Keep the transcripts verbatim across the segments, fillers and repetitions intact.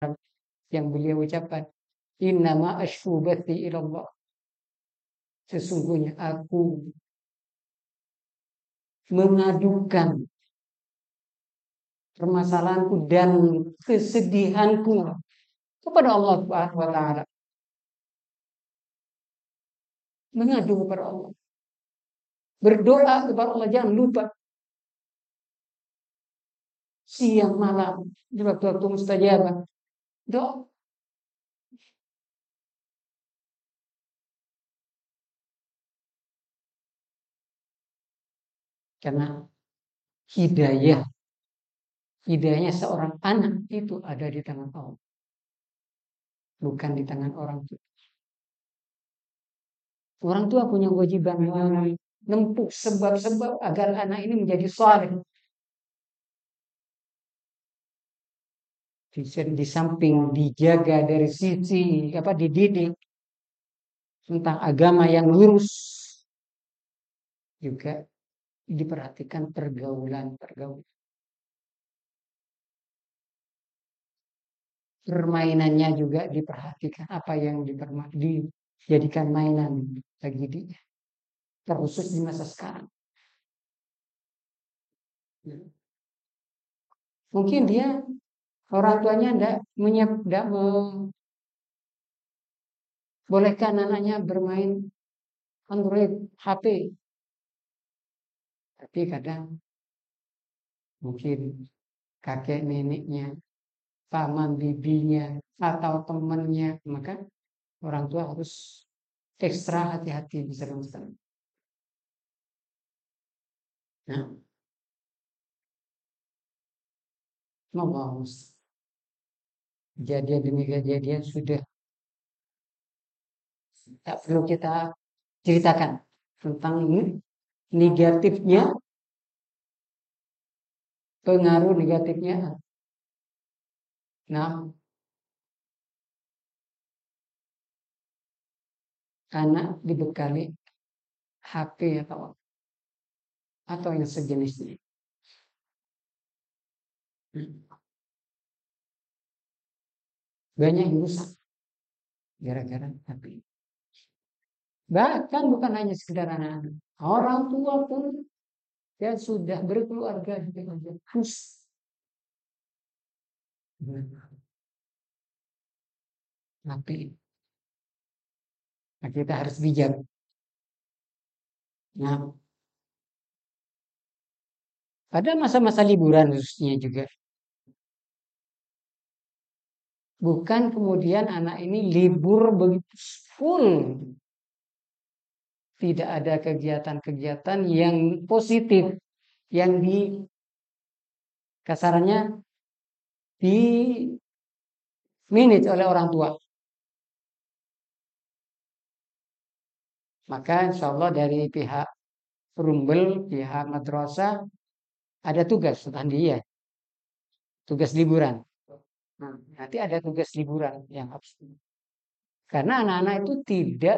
yang beliau ucapkan, innama ashku bathi ilallah, sesungguhnya aku mengadukan permasalahanku dan kesedihanku kepada Allah Subhanahu wa taala. Mengadu kepada Allah. Berdoa kepada Allah, jangan lupa. Siang malam, di waktu-waktu mustajabah. Doa. Karena hidayah, hidayahnya seorang anak itu ada di tangan Allah. Bukan di tangan orang tua. Orang tua punya kewajiban menempuh sebab-sebab agar anak ini menjadi saleh. Di, di samping dijaga dari sisi apa dididik tentang agama yang lurus, juga diperhatikan pergaulan-pergaulan. Permainannya juga diperhatikan, apa yang dijadikan mainan bagi dia, terkhusus di masa sekarang. Mungkin dia orang tuanya tidak tidak membolehkan anaknya bermain Android H P, tapi kadang mungkin kakek neneknya, paman bibinya, atau temannya, maka orang tua harus ekstra hati-hati bisa menjelaskan. Nah, Allah, kejadian demi kejadian sudah tak perlu kita ceritakan tentang negatifnya, pengaruh negatifnya. Nah, anak dibekali H P atau atau yang sejenisnya. Banyak yang rusak gara-gara H P. Bahkan bukan hanya sekedar anak-anak, orang tua pun ya sudah berkeluarga juga harus. Tapi nah, kita harus bijak. Nah, pada masa-masa liburan khususnya juga. Bukan kemudian anak ini libur begitu full. Tidak ada kegiatan-kegiatan yang positif, yang di kasarannya di manage oleh orang tua. Maka insya Allah dari pihak Rumbel, pihak madrasah ada tugas tentang dia, tugas liburan. Nah, nanti ada tugas liburan yang harus. Karena anak-anak itu tidak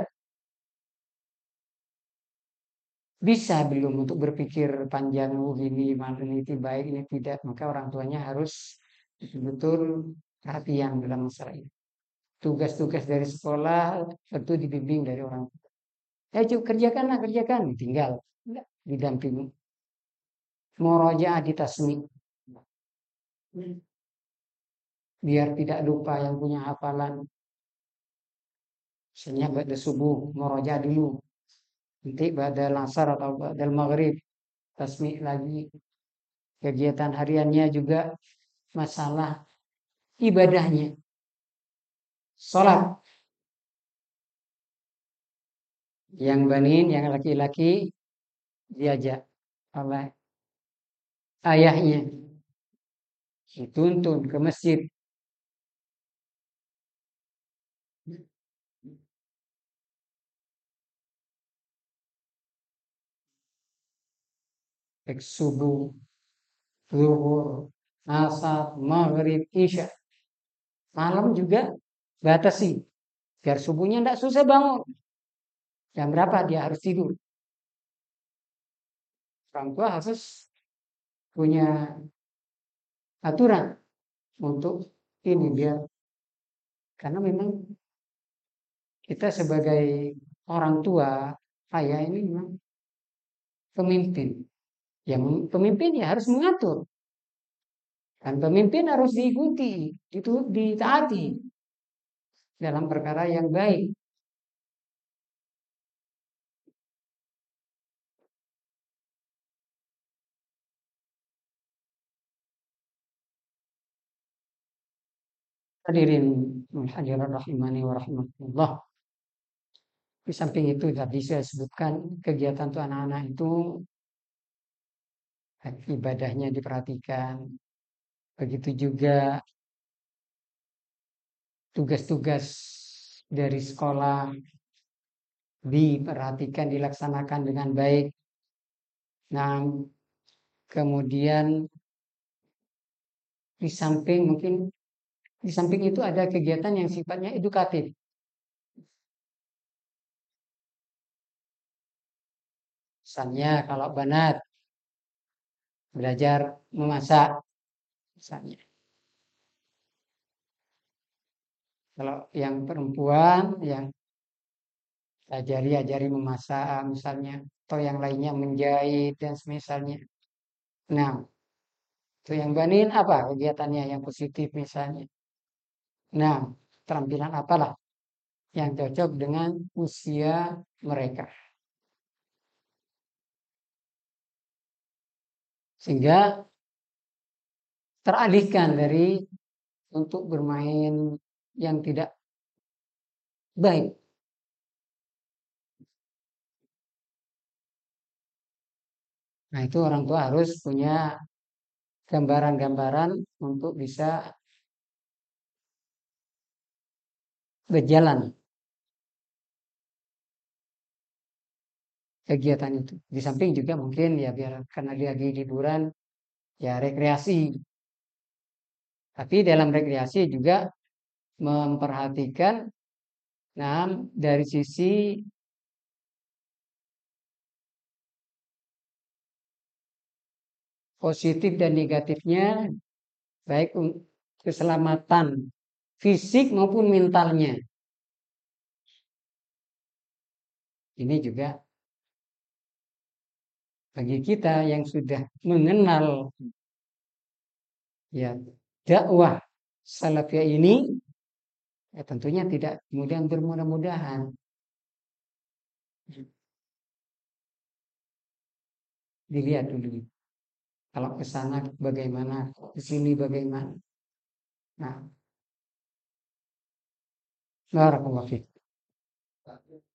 bisa belum untuk berpikir panjang, oh ini meneliti baik, ini tidak. Maka orang tuanya harus betul-betul perhatian dalam masalah ini. Tugas-tugas dari sekolah tentu dibimbing dari orang tua. Eh, cukup kerjakanlah, kerjakan, tinggal. Enggak, didampingi. Murojaah ditasmi. Biar tidak lupa yang punya hafalan. Misalnya pada subuh, murojaah dulu. Nanti pada asar atau pada maghrib, tasmi lagi. Kegiatan hariannya juga masalah ibadahnya. Sholat. Yang banin, yang laki-laki diajak oleh ayahnya. Dituntun ke masjid. Baik subuh, zuhur, asar, maghrib, isya. Malam juga batasi. Biar subuhnya tidak susah bangun. Jam berapa dia harus tidur. Orang tua harus punya aturan untuk ini biar Karena memang kita sebagai orang tua, ayah ini memang pemimpin. Yang pemimpin ya harus mengatur. Dan pemimpin harus diikuti, itu ditaati dalam perkara yang baik. Hadirin hadirat rahimani wa rahmatullah. Di samping itu tadi saya sebutkan kegiatan tuh anak-anak itu ibadahnya diperhatikan. Begitu juga tugas-tugas dari sekolah diperhatikan, dilaksanakan dengan baik. Nah, kemudian di samping mungkin di samping itu ada kegiatan yang sifatnya edukatif. Misalnya kalau banat belajar memasak misalnya. Kalau yang perempuan yang ajari ajari memasak misalnya atau yang lainnya menjahit dan semisalnya. Nah, itu yang banin apa kegiatannya yang positif misalnya. Nah, keterampilan apalah yang cocok dengan usia mereka. Sehingga teralihkan dari untuk bermain yang tidak baik. Nah, itu orang tua harus punya gambaran-gambaran untuk bisa berjalan kegiatan itu. Di samping juga mungkin ya biar karena dia lagi liburan ya rekreasi. Tapi dalam rekreasi juga memperhatikan nah dari sisi positif dan negatifnya baik keselamatan fisik maupun mentalnya. Ini juga bagi kita yang sudah mengenal ya dakwah salafiyah ini ya tentunya tidak kemudian bermudah-mudahan. Dilihat dulu. Kalau ke sana bagaimana, ke sini bagaimana. Nah, barakallahu fiik.